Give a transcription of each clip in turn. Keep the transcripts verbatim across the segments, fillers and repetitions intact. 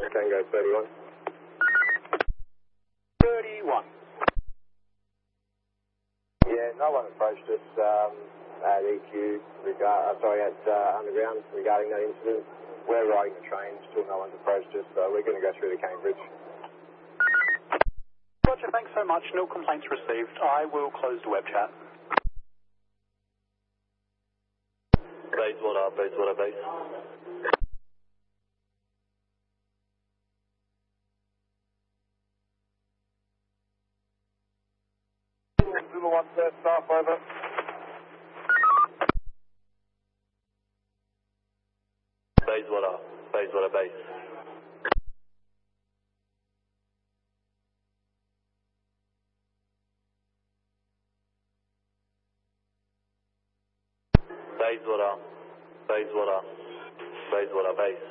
Tango thirty-one. thirty-one. Yeah, no one approached us um, at E Q, regard, uh, sorry, at uh, Underground regarding that incident. We're riding the train, still no one's approached us, so we're going to go through to Cambridge. Roger, thanks so much. No complaints received. I will close the web chat. Base, what up, base, what up, base? Zulu one third staff, over. Base, what up, base, what up, base? Base, what up, base, what up, base, what up, base?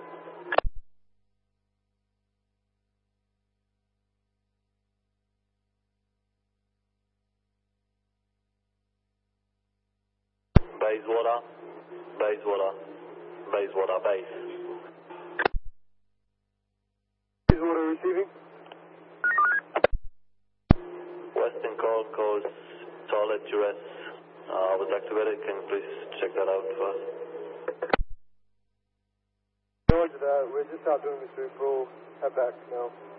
Base, what up, base, what up, base, what up, base? Is water receiving? Western Coast Coast, solid duress, uh, was activated. Can you please check that out for us? Roger that. We're just out doing this referral. Head back now.